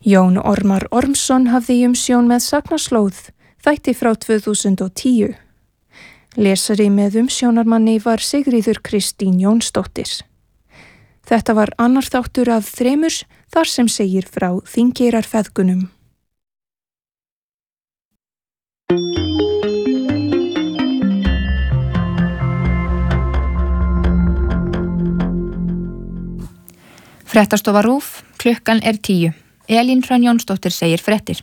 Jón Ormar Ormsson hafði í umsjón með Sagnaslóð, þætti frá 2010. Lesari með umsjónarmanni var Sigríður Kristín Jónsdóttir. Þetta var annar þáttur af 3 þar sem segir frá Þingeyrarfeðgunum. Fréttastofa RÚV, klukkan er 10. Elín Hrönn Jónsdóttir segir fréttir.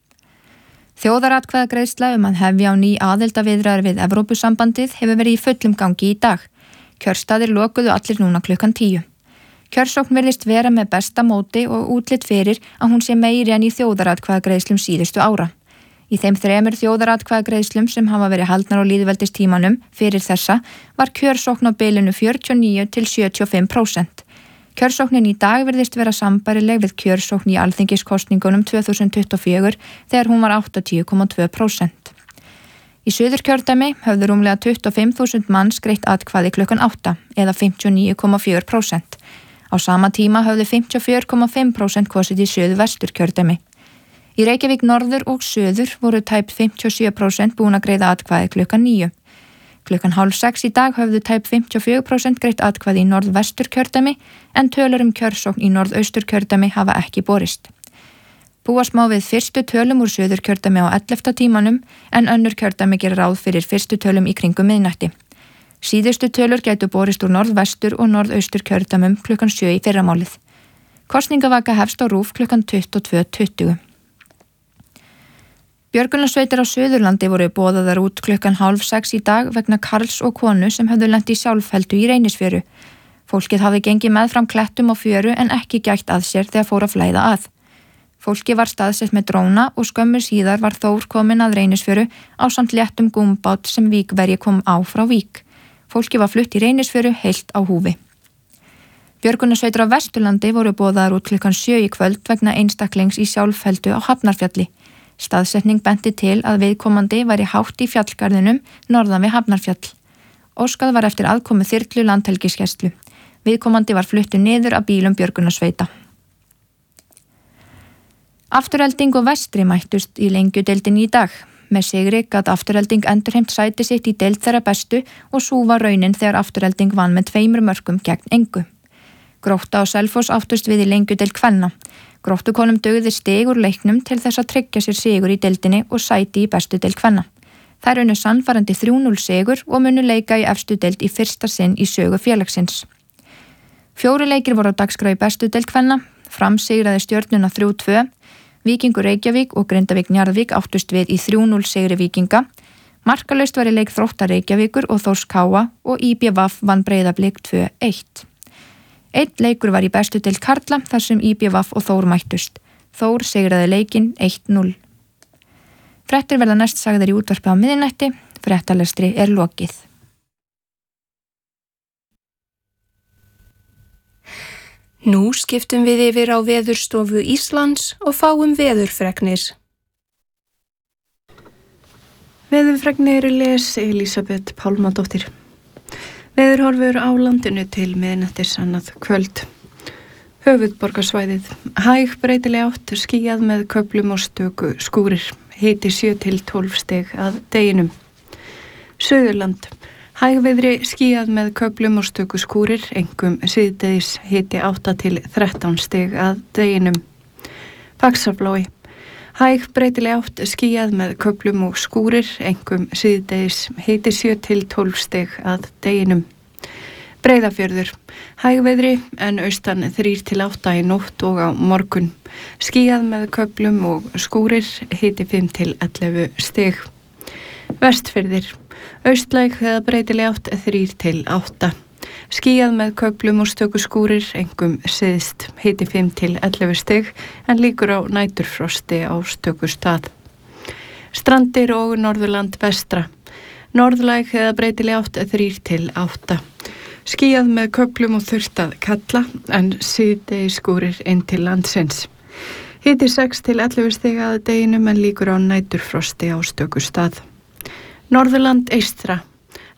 Þjóðaratkvæðagreiðsla að hefja á ný aðildarviðræður við Evrópusambandið hefur verið í fullum gangi í dag. Kjörstaðir lokuðu allir núna klukkan 10. Kjörsókn virðist vera með besta móti og útlit fyrir að hún sé meiri en í þjóðaratkvæðagreiðslum síðustu ára. Í þeim 3 þjóðaratkvæðagreiðslum sem hafa verið haldnar á lýðveldistímanum fyrir þessa var kjörsókn á bilinu 49 til 75%. Kjörsóknin í dag virðist vera sambærileg við kjörsókn í alþingiskosningunum 2024 þegar hún var 80,2%. Í Suðurkjördæmi höfðu rúmlega 25.000 manns greitt atkvæði klukkan 8 eða 59,4%. Á sama tíma höfðu 54,5% kosið í Suðvesturkjördæmi. Í Reykjavík norður og söður voru tæp 57% búin að greiða atkvæði klukkan 9. Klukkan 5:30 í dag höfðu tæp 54% greitt atkvæði í Norðvesturkjördæmi en tölur kjörsókn í Norðausturkjördæmi hafa ekki borist. Búast má við fyrstu tölum úr Suðurkjördæmi á 11. tímanum en önnur kjördæmi gera ráð fyrir fyrstu tölum í kringum miðnætti. Síðustu tölur gætu borist úr Norðvestur og Norðausturkjördæmum klukkan 7 í fyrramálið. Kosningavaka hefst á RÚV klukkan 22:20. Björgunarsveitir á Suðurlandi voru boðaðar út klukkan 5:30 í dag vegna karls og konu sem höfðu lent í sjálfheldu í Reynisfjöru. Fólkið hafði gengið meðfram klettum á fjöru en ekki gætt að sér þegar fór að flæða að. Fólkið var staðsett með dróna og skömmu síðar var Þór kominn að Reynisfjöru ásamt léttum gúmbát sem víkverji kom á frá Vík. Fólkið var flutt í Reynisfjöru heilt á húfi. Björgunarsveitir á Vesturlandi voru boðaðar út klukkan 7 í kvöld vegna einstaklings í sjálfheldu á Hafnarfjalli. Staðsetning benti til að viðkomandi væri hátt í fjallgarðinum norðan við Hafnarfjall. Óskað var eftir aðkomu þyrlu landhelgisgæslu. Viðkomandi var fluttur niður af bílum björgunarsveita. Afturelding og Vestri mættust í Lengjudeildinni í dag. Með sigri gat Afturelding endurheimt sæti sitt í deild þeirra bestu og sú var raunin þegar Afturelding vann með 2 mörkum gegn engu. Grótta og Selfoss áttust við í Lengjudeild kvenna. Gróttukonum dugði stig úr leiknum til þess að tryggja sér sigur í deildinni og sæti í bestu deild kvenna. Þær unnu sannfærandi 3-0 sigur og munu leika í efstu deild í fyrsta sinn í sögu félagsins. 4 leikir voru á dagskrá í bestu deild kvenna. Fram sigraði Stjörnuna 3-2. Víkingur Reykjavík og Grindavík Njarðvík áttust við í 3-0 sigri Víkinga. Markalaust var í leik Þróttar Reykjavíkur og Þórs Káa og IBVF vann Breiðablik 2-1. Einn leikur var í bestu deild karla þar sem IBVF og Þór mættust. Þór sigraði leikinn 1-0. Fréttir verða næst sagðar í útvarpi á miðnætti. Fréttalestri er lokið. Nú skiptum við yfir á Veðurstofu Íslands og fáum veðurfregnir. Veðurfregnir les Elísabet Pálmadóttir. Veðurhorfur á landinu til miðnættis annað kvöld. Höfuðborgarsvæðið. Hæg breytileg átt, skýjað með köflum og stöku skúrir. Hiti 7 til 12 stig að deginum. Suðurland. Hægviðri, skýjað með köflum og stöku skúrir, einkum síðdegis, hiti 8 til 13 stig að deginum. Faxaflói. Hæg breytileg átt, skýjað með köflum og skúrir, einkum síðdegis, hiti 7 til 12 stig að deginum. Breiðafjörður. Hægviðri en austan 3 til 8 í nótt og á morgun. Skýjað með köflum og skúrir, hiti 5 til 11 stig. Vestfirðir. Austlæg eða breytileg átt 3 til 8. Skýjað með köflum og stöku skúrir, einkum syðst, hiti 5 til 11 stig en líkur á næturfrosti á stöku stað. Strandir og Norðurland vestra. Norðlæg eða breytileg átt 3 til 8. Skýjað með köflum og þurrt að kalla en síðdegi skúrir inn til landsins. Hiti 6 til 11 stig að deginum en líkur á næturfrosti á stöku stað. Norðurland eystra.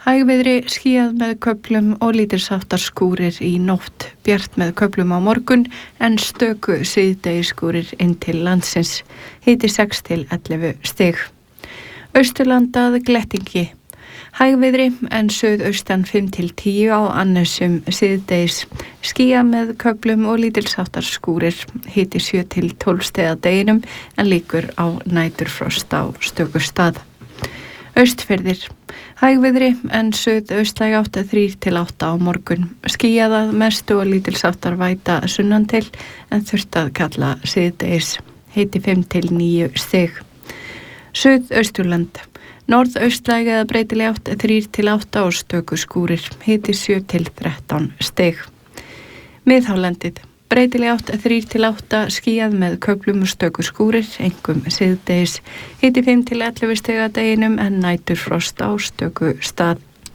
Hægviðri, skýjað með köflum og lítilsháttar skúrir í nótt. Bjart með köflum á morgun en stöku síðdegisskúrir inn til landsins. Hiti 6 til 11 stig. Austurland að glettingi. Hægviðri en suðaustan 5 til 10 á Annesjum síðdegis. Skýjað með köflum og lítilsháttar skúrir. Hiti 7 til 12 stig að deginum en líkur á næturfrost á stöku stað. Austfirðir. Hægviðri en suðaustlæg 8 3 til 8 á morgun. Skýjað að mestu og lítilsháttar væta sunnan til en þurft að kalla síðdegis. Hiti 5 til 9 stig. Suðausturland. Norðaustlæg eða breytileg 8 3 til 8 og stöku skúrir. Hiti 7 til 13 stig. Miðhálendið. Breytileg 8 3 til 8 skýjað með köflum og stöku skúrir, einkum síðdegis. Hiti 5 til 11 stig að deginum en næturfrost á stöku stað.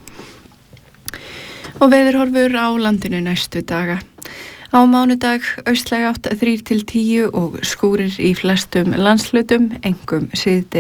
Og veðurhorfur á landinu næstu daga. Á mánudag austlæg 8 3 til 10 og skúrir í flestum landshlutum, einkum síðdegis.